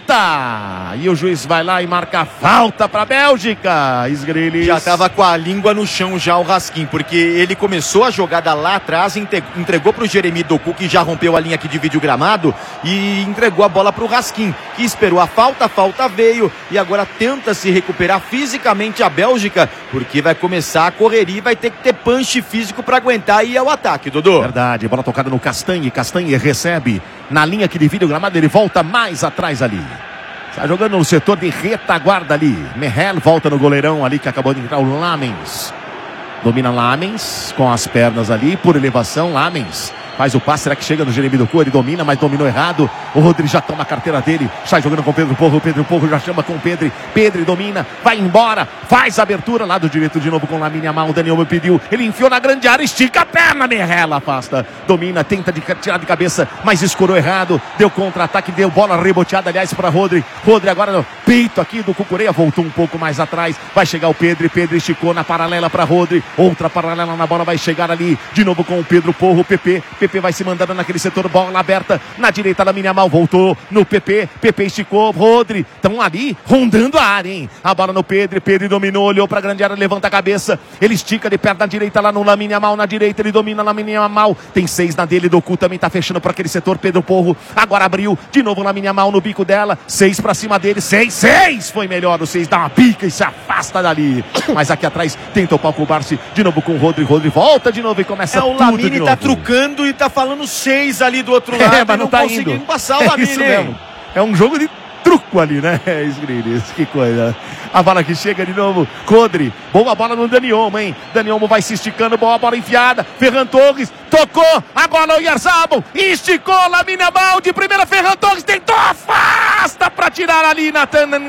falta! E o juiz vai lá e marca a falta para a Bélgica, Esgrilhos. Já estava com a língua no chão já o Raskin, porque ele começou a jogada lá atrás, entregou para o Jeremy Doku, que já rompeu a linha aqui de vídeo gramado, e entregou a bola para o Raskin, que esperou a falta, a falta veio, e agora tenta se recuperar fisicamente a Bélgica, porque vai começar a correria e vai ter que ter punch físico para aguentar e é o ataque, Dodô. Verdade, bola tocada no Castanhe, Castanhe recebe na linha aqui de vídeo gramado, ele volta mais atrás ali. Está jogando no setor de retaguarda ali. Merrell volta no goleirão ali que acabou de entrar o Lamens. Domina Lamens com as pernas ali, por elevação, Lamens faz o passe, será que chega no Jeremy Doku? Ele domina, mas dominou errado. O Rodri já toma a carteira dele, sai jogando com o Pedro Porro. O Pedro Porro já chama com o Pedro. Pedro domina, vai embora, faz a abertura, lado direito de novo com o Lamine Yamal. O Dani Olmo pediu, ele enfiou na grande área, estica a perna, Merrell afasta, domina, tenta de tirar de cabeça, mas escorou errado, deu contra-ataque, deu bola reboteada, aliás, para Rodri. Rodri agora no peito aqui do Cucureia, voltou um pouco mais atrás, vai chegar o Pedro, Pedro esticou na paralela para Rodri, outra paralela na bola, vai chegar ali, de novo com o Pedro Porro, o P P, P P vai se mandando naquele setor, bola aberta na direita, Lamine Yamal voltou no P P, P P esticou, Rodri, estão ali rondando a área, hein? A bola no Pedro, Pedro dominou, olhou para a grande área, levanta a cabeça, ele estica de perto na direita, lá no Lamine Yamal, na direita, ele domina Lamine Yamal, tem seis na dele, Doku também tá fechando para aquele setor, Pedro Porro, agora abriu, de novo Lamine Yamal no bico dela, seis para cima dele, seis, seis, foi melhor, o seis dá uma pica e se afasta dali, mas aqui atrás tenta o Paulo Barsi, de novo com o Rodri, Rodri volta de novo e começa é, tudo o Lamine de novo. Tá trucando e tá falando seis ali do outro lado, é, mas não, não tá conseguindo indo. passar o Lamine. É isso mesmo. É um jogo de truco ali, né, Esgrilhos? Que coisa. A bola que chega de novo, Rodri, boa bola no Dani Olmo, hein? Dani Olmo vai se esticando, boa bola enfiada, Ferran Torres, tocou, agora o Oyarzabal, esticou, Lamine Yamal de primeira, Ferran Torres tentou, afasta pra tirar ali na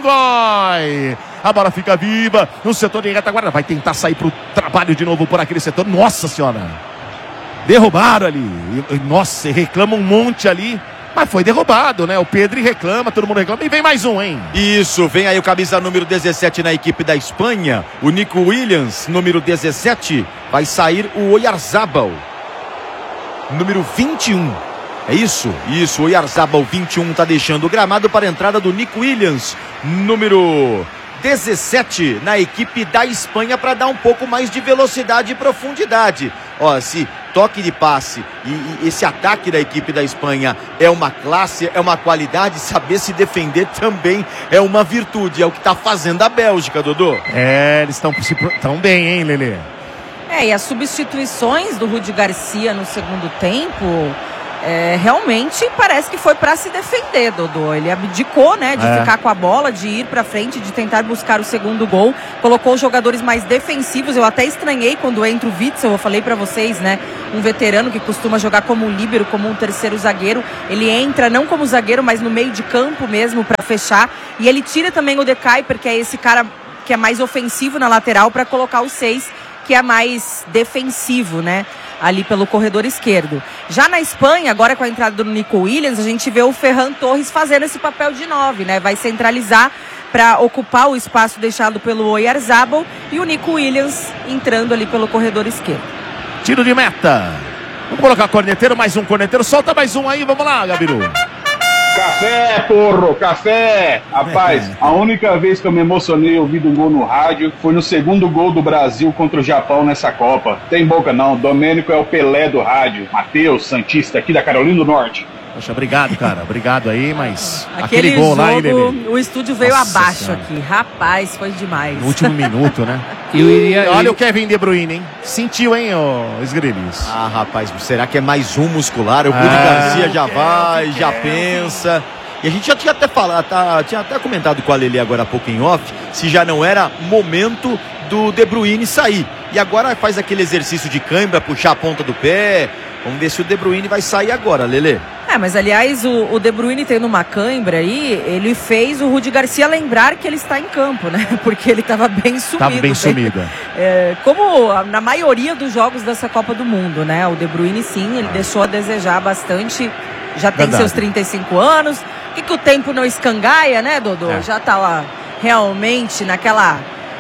Tannengoy. A bola fica viva no setor de retaguarda, vai tentar sair pro trabalho de novo por aquele setor, nossa senhora. Derrubaram ali, nossa, reclama um monte ali, mas foi derrubado, né? O Pedro reclama, todo mundo reclama, e vem mais um, hein? Isso, vem aí o camisa número dezessete na equipe da Espanha, o Nico Williams, número dezessete, vai sair o Oyarzabal, número vinte e um. É isso? Isso, o Oyarzabal vinte e um tá deixando o gramado para a entrada do Nico Williams, número dezessete na equipe da Espanha, para dar um pouco mais de velocidade e profundidade. Ó, se toque de passe e, e esse ataque da equipe da Espanha é uma classe, é uma qualidade, saber se defender também é uma virtude, é o que tá fazendo a Bélgica, Dodô. É, eles estão tão bem, hein, Lelê? É, e as substituições do Rudi Garcia no segundo tempo, é, realmente parece que foi para se defender, Dodô. Ele abdicou, né, de é. ficar com a bola, de ir para frente, de tentar buscar o segundo gol. Colocou os jogadores mais defensivos. Eu até estranhei quando entra o Witsel, eu falei para vocês, né, um veterano que costuma jogar como um líbero, como um terceiro zagueiro. Ele entra não como zagueiro, mas no meio de campo mesmo para fechar. E ele tira também o De Kuyper, que é esse cara que é mais ofensivo na lateral, para colocar o seis, que é mais defensivo, né, ali pelo corredor esquerdo. Já na Espanha, agora com a entrada do Nico Williams, a gente vê o Ferran Torres fazendo esse papel de nove, né, vai centralizar para ocupar o espaço deixado pelo Oyarzabal, e o Nico Williams entrando ali pelo corredor esquerdo. Tiro de meta. Vamos colocar corneteiro, mais um corneteiro, solta mais um aí, vamos lá, Gabiru. Café, porro, café! Rapaz, a única vez que eu me emocionei ouvindo um gol no rádio foi no segundo gol do Brasil contra o Japão nessa Copa. Tem boca não, Domênico é o Pelé do rádio. Matheus, santista aqui da Carolina do Norte. Poxa, obrigado, cara, obrigado aí, mas aquele, aquele gol jogo, lá, hein, Lelê? O estúdio veio Nossa abaixo senhora. aqui, rapaz, foi demais. No último minuto, né? Eu iria, Olha eu... o Kevin De Bruyne, hein? Sentiu, hein, ô Esgrelis? Ah, rapaz, será que é mais um muscular? O Rudi Ah, Garcia já Kevin, vai, já Kevin. pensa. E a gente já tinha até falado, tá, tinha até comentado com a Lelê agora há pouco em off, se já não era momento do De Bruyne sair. E agora faz aquele exercício de cãibra, puxar a ponta do pé. Vamos ver se o De Bruyne vai sair agora, Lelê. É, mas aliás, o, o De Bruyne tendo uma cãibra aí, ele fez o Rudi Garcia lembrar que ele está em campo, né? Porque ele estava bem sumido. Tava bem sumido. É, como na maioria dos jogos dessa Copa do Mundo, né? O De Bruyne, sim, ele deixou a desejar bastante. Já tem Verdade. seus trinta e cinco anos. E que o tempo não escangaia, né, Dodô? É. Já tá lá realmente naquela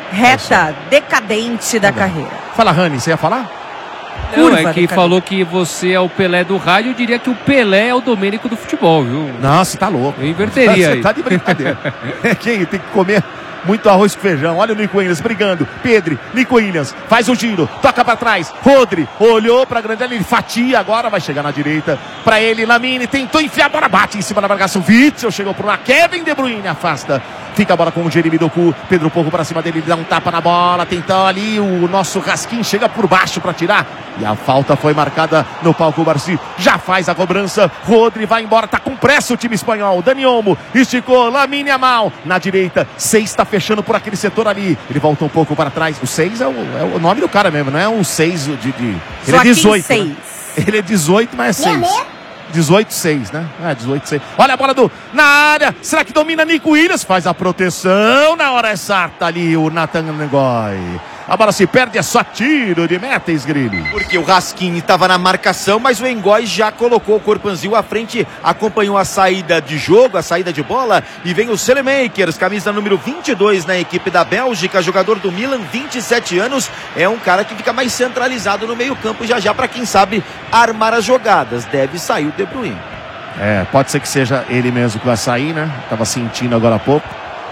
reta decadente da carreira. Fala, Rani, você ia falar? Não, Curva é que do cabelo. falou que você é o Pelé do rádio, eu diria que o Pelé é o Domênico do futebol, viu? Nossa, tá louco. Eu inverteria Você aí. tá de brincadeira. Quem tem que comer muito arroz com feijão. Olha o Nico Williams brigando. Pedri, Nico Williams, faz o giro, toca pra trás. Rodri, olhou pra grande área, ele fatia agora, vai chegar na direita. Pra ele, Lamine, tentou enfiar a bola, bate em cima da marcação. Witsel chegou pro lá, Kevin De Bruyne afasta. Fica a bola com o Jeremy Doku. Pedro Porro pra cima dele, dá um tapa na bola. Tentou ali, o nosso Raskin chega por baixo pra tirar. E a falta foi marcada no palco. Barci já faz a cobrança. Rodri vai embora, tá com pressa o time espanhol. Dani Olmo esticou, Lamine Yamal na direita. Seis tá fechando por aquele setor ali. Ele volta um pouco para trás. O seis é o, é o nome do cara mesmo, não é um seis de. de... Ele é dezoito. Né? Ele é dezoito, mas é seis. dezoito seis, né? É, dezoito seis. Olha a bola do... na área. Será que domina Nico Williams? Faz a proteção. Na hora exata ali o Nathan Ngoy. A bola se perde, é só tiro de meta, Esgrilho. Porque o Raskin estava na marcação, mas o Ngoy já colocou o Corpanzil à frente, acompanhou a saída de jogo, a saída de bola, e vem o Selemakers, camisa número vinte e dois na equipe da Bélgica, jogador do Milan, vinte e sete anos, é um cara que fica mais centralizado no meio campo já já, para quem sabe armar as jogadas. Deve sair o De Bruyne. É, pode ser que seja ele mesmo que vai sair, né? Tava sentindo agora há pouco.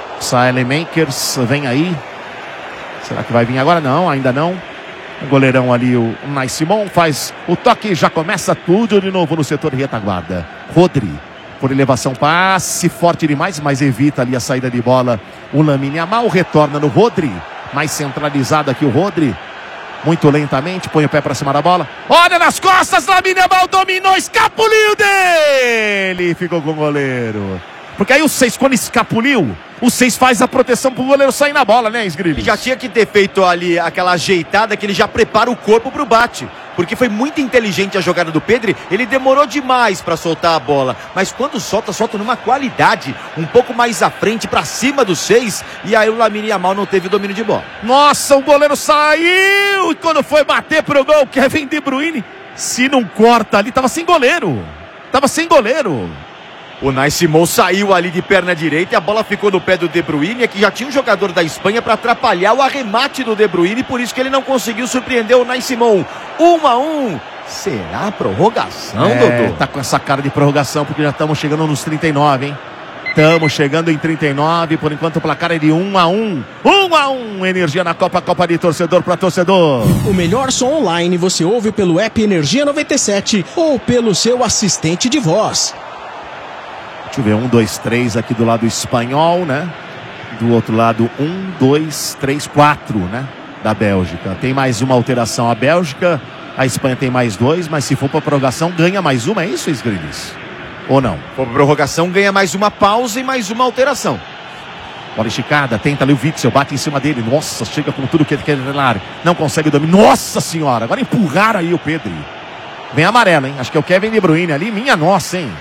Selemakers, vem aí. Será que vai vir agora? Não, ainda não. O goleirão ali, o Unai Simon, faz o toque, já começa tudo de novo no setor de retaguarda. Rodri, por elevação, passe forte demais, mas evita ali a saída de bola. O Lamine Yamal retorna no Rodri, mais centralizado aqui o Rodri. Muito lentamente, põe o pé pra cima da bola. Olha nas costas, Lamine Yamal dominou, escapuliu dele. Ficou com o goleiro. Porque aí o seis, quando escapuliu, o seis faz a proteção pro goleiro sair na bola, né, Esgrilho? Ele já tinha que ter feito ali aquela ajeitada que ele já prepara o corpo pro bate. Porque foi muito inteligente a jogada do Pedri. Ele demorou demais para soltar a bola. Mas quando solta, solta numa qualidade. Um pouco mais à frente, para cima do seis. E aí o Lamine Yamal não teve o domínio de bola. Nossa, o goleiro saiu. E quando foi bater pro gol, Kevin De Bruyne, se não corta ali, tava sem goleiro. Tava sem goleiro. O Unai Simon saiu ali de perna direita e a bola ficou no pé do De Bruyne, que já tinha um jogador da Espanha para atrapalhar o arremate do De Bruyne, por isso que ele não conseguiu surpreender o Unai Simon. Um a um Será prorrogação, é, Dodô? Tá com essa cara de prorrogação, porque já estamos chegando nos trinta e nove, hein? Estamos chegando em trinta e nove, por enquanto o placar é de um a um. um a um, Energia na Copa, Copa de torcedor para torcedor. O melhor som online você ouve pelo app Energia noventa e sete ou pelo seu assistente de voz. Deixa eu ver, um, dois, três aqui do lado espanhol, né? Do outro lado, um, dois, três, quatro, né? Da Bélgica. Tem mais uma alteração a Bélgica, a Espanha tem mais dois, mas se for para prorrogação, ganha mais uma, é isso, Esgrilis? Ou não? For pra prorrogação, ganha mais uma pausa e mais uma alteração. Bola esticada, tenta ali o Witzel, bate em cima dele. Nossa, chega com tudo que ele quer na área. Não consegue dominar. Nossa senhora, agora empurraram aí o Pedro. Vem amarelo, hein? Acho que é o Kevin De Bruyne ali. Minha nossa, hein?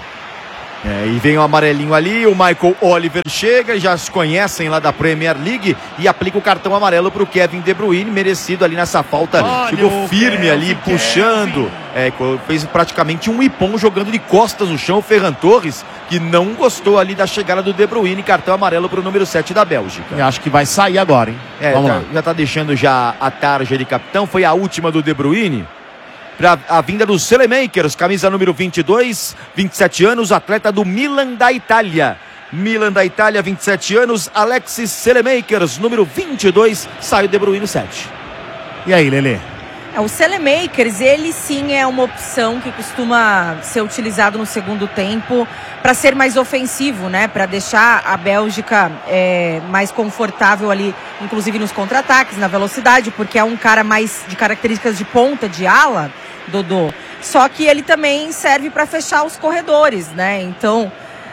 É, e vem o amarelinho ali, o Michael Oliver chega, já se conhecem lá da Premier League e aplica o cartão amarelo para o Kevin De Bruyne, merecido ali nessa falta. Olha, ficou firme Kevin, ali, Kevin. puxando, é, fez praticamente um ipom jogando de costas no chão. O Ferran Torres, que não gostou ali da chegada do De Bruyne, cartão amarelo para o número sete da Bélgica. Eu acho que vai sair agora, hein? É, Vamos tá, lá. já tá deixando já a tarja de capitão, foi a última do De Bruyne. Para a vinda dos Selemakers, camisa número vinte e dois, vinte e sete anos, atleta do Milan da Itália. Milan da Itália, vinte e sete anos, Alexis Selemakers, número vinte e dois, sai o De Bruyne sete. E aí, Lelê? É, o Selemakers, ele sim é uma opção que costuma ser utilizado no segundo tempo para ser mais ofensivo, né? Para deixar a Bélgica é, mais confortável ali, inclusive nos contra-ataques, na velocidade, porque é um cara mais de características de ponta, de ala, Dodô. Só que ele também serve para fechar os corredores, né? Então,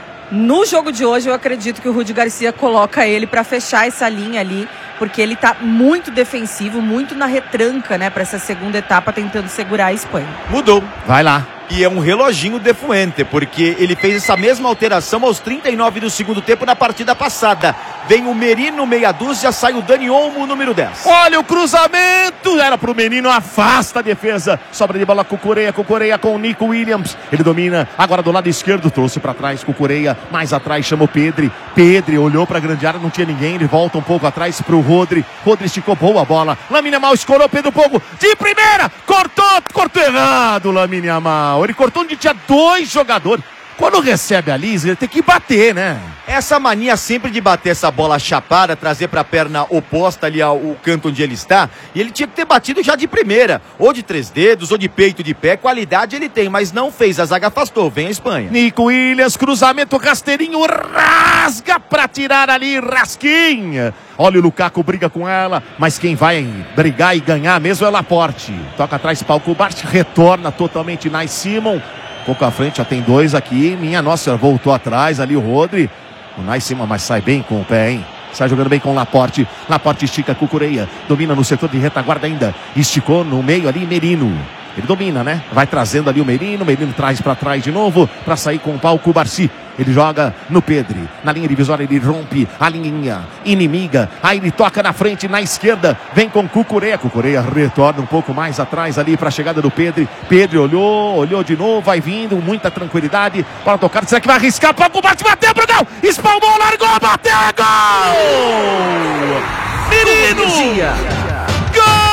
no jogo de hoje, eu acredito que o Rudi Garcia coloca ele para fechar essa linha ali, porque ele tá muito defensivo, muito na retranca, né, para essa segunda etapa, tentando segurar a Espanha. Mudou. Vai lá. E é um reloginho de Fuente, porque ele fez essa mesma alteração aos trinta e nove do segundo tempo na partida passada. Vem o Merino, meia dúzia, sai o Dani Olmo, número dez. Olha o cruzamento, era pro menino, afasta a defesa. Sobra de bola com o Cucurella, Cucurella com o Nico Williams. Ele domina, agora do lado esquerdo, trouxe para trás com o Cucurella, mais atrás chama o Pedri. Pedri olhou pra grande área, não tinha ninguém, ele volta um pouco atrás pro Rodri. Rodri esticou, boa bola. Lamine Yamal escorou, Pedro Pogo, de primeira, cortou, cortou errado, Lamine Yamal. Ele cortou onde tinha dois jogadores. Quando recebe a Liz, ele tem que bater, né? Essa mania sempre de bater essa bola chapada, trazer para a perna oposta ali ao, ao canto onde ele está, e ele tinha que ter batido já de primeira, ou de três dedos, ou de peito de pé, qualidade ele tem, mas não fez, a zaga afastou, vem a Espanha. Nico Williams, cruzamento rasteirinho, rasga para tirar ali, rasquinha. Olha o Lukaku, briga com ela, mas quem vai brigar e ganhar mesmo é o Laporte. Toca atrás para o Kubart, retorna totalmente Nai Simon. Pouco à frente, já tem dois aqui. Minha nossa, voltou atrás ali o Rodri. O Nai Simon, mas sai bem com o pé, hein? Sai jogando bem com o Laporte. Laporte estica Cucurella. Domina no setor de retaguarda ainda. Esticou no meio ali Merino. Ele domina, né? Vai trazendo ali o Merino. Merino traz para trás de novo para sair com o pau Cubarsi. Ele joga no Pedri. Na linha divisória ele rompe a linha inimiga. Aí ele toca na frente, na esquerda. Vem com Cucurella. Cucurella retorna um pouco mais atrás ali para a chegada do Pedri. Pedri olhou, olhou de novo. Vai vindo, muita tranquilidade para tocar. Será que vai arriscar? Para o Cubarsi, bateu pro gol. Espalmou, largou, bateu, gol! Menino!